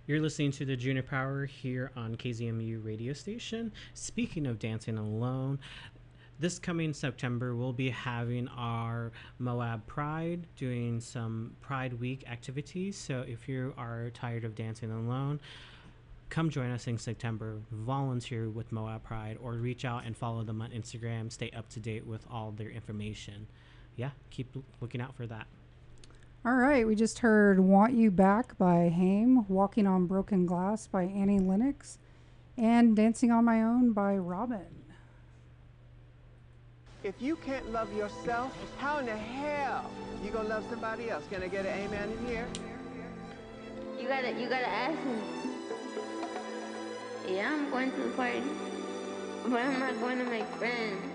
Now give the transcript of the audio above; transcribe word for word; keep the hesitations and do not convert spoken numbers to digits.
You're listening to the Junior Power here on K Z M U radio station. Speaking of dancing alone, this coming September, we'll be having our Moab Pride, doing some Pride Week activities. So if you are tired of dancing alone, come join us in September, volunteer with Moab Pride, or reach out and follow them on Instagram. Stay up to date with all their information. Yeah, keep looking out for that. All right, we just heard Want You Back by Haim, Walking on Broken Glass by Annie Lennox, and Dancing on My Own by Robin. If you can't love yourself, how in the hell you gonna love somebody else? Can I get an amen in here? You gotta, you gotta ask me. Yeah, I'm going to the party, but I'm not going to make friends.